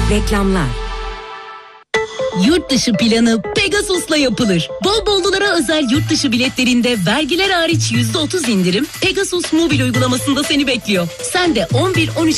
Reklamlar. Yurt dışı planı Pegasus'la yapılır. Bol bollulara özel yurt dışı biletlerinde vergiler hariç %30 indirim Pegasus mobil uygulamasında seni bekliyor. Sen de 11-13